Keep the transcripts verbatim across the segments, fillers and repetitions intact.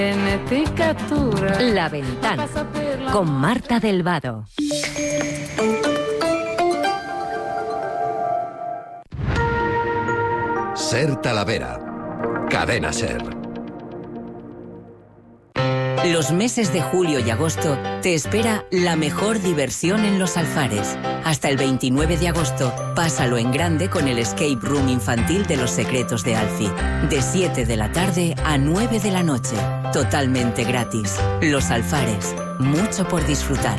La Ventana, con Marta del Vado. Ser Talavera. Cadena Ser. Los meses de julio y agosto te espera la mejor diversión en Los Alfares. Hasta el veintinueve de agosto, pásalo en grande con el Escape Room infantil de Los Secretos de Alfie. De siete de la tarde a nueve de la noche. Totalmente gratis. Los Alfares. Mucho por disfrutar.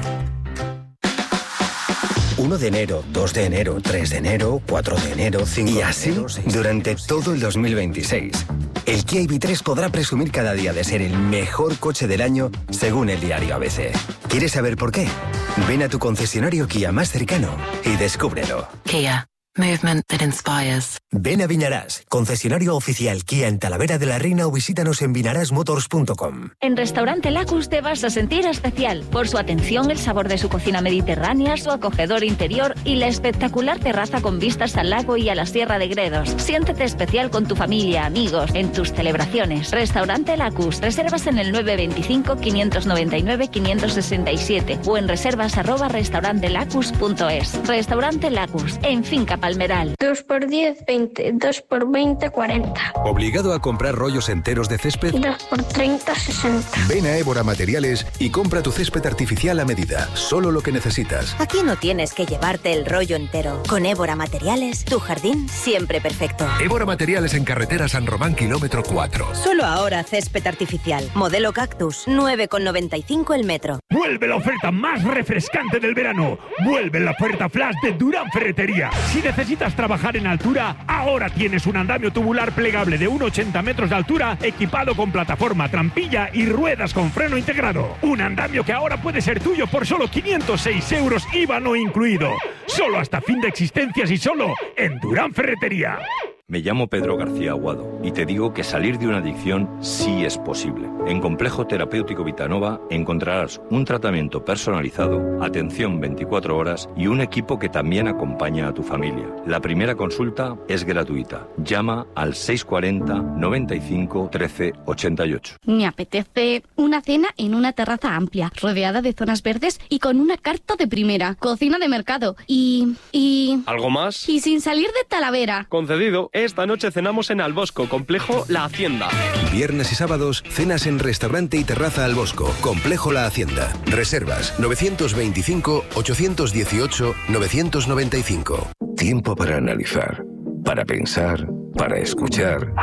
uno de enero, dos de enero, tres de enero, cuatro de enero, cinco de enero... Y así, durante todo el dos mil veintiséis. El Kia I V tres podrá presumir cada día de ser el mejor coche del año, según el diario A B C. ¿Quieres saber por qué? Ven a tu concesionario Kia más cercano y descúbrelo. Kia. Movement that inspires. Ven a Vinarás, concesionario oficial Kia en Talavera de la Reina, o visítanos en vinarás motors punto com. En Restaurante Lacus te vas a sentir especial por su atención, el sabor de su cocina mediterránea, su acogedor interior y la espectacular terraza con vistas al lago y a la Sierra de Gredos. Siéntete especial con tu familia, amigos, en tus celebraciones. Restaurante Lacus. Reservas en el nueve veinticinco, quinientos noventa y nueve, quinientos sesenta y siete o en reservas arroba restaurantelacus punto es. Restaurante Lacus, en Finca Palmeral. dos por diez, veinte. dos por veinte, cuarenta. ¿Obligado a comprar rollos enteros de césped? dos por treinta, sesenta. Ven a Évora Materiales y compra tu césped artificial a medida. Solo lo que necesitas. Aquí no tienes que llevarte el rollo entero. Con Évora Materiales, tu jardín siempre perfecto. Évora Materiales en carretera San Román, kilómetro cuatro. Solo ahora césped artificial. Modelo Cactus, nueve con noventa y cinco el metro. Vuelve la oferta más refrescante del verano. Vuelve la oferta flash de Durán Ferretería. Si necesitas trabajar en altura, ahora tienes un andamio tubular plegable de uno coma ochenta metros de altura, equipado con plataforma, trampilla y ruedas con freno integrado. Un andamio que ahora puede ser tuyo por solo quinientos seis euros, I V A no incluido. Solo hasta fin de existencias y solo en Durán Ferretería. Me llamo Pedro García Aguado y te digo que salir de una adicción sí es posible. En Complejo Terapéutico Vitanova encontrarás un tratamiento personalizado, atención veinticuatro horas y un equipo que también acompaña a tu familia. La primera consulta es gratuita. Llama al seis cuatro cero, noventa y cinco, trece, ochenta y ocho. Me apetece una cena en una terraza amplia, rodeada de zonas verdes y con una carta de primera, cocina de mercado y... y... ¿Algo más? Y sin salir de Talavera. Concedido. Esta noche cenamos en Albosco, Complejo La Hacienda. Viernes y sábados, cenas en restaurante y terraza Albosco, Complejo La Hacienda. Reservas novecientos veinticinco, ochocientos dieciocho, novecientos noventa y cinco. Tiempo para analizar, para pensar, para escuchar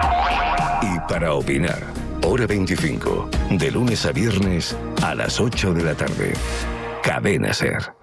y para opinar. Hora veinticinco, de lunes a viernes a las ocho de la tarde. Cadena Ser.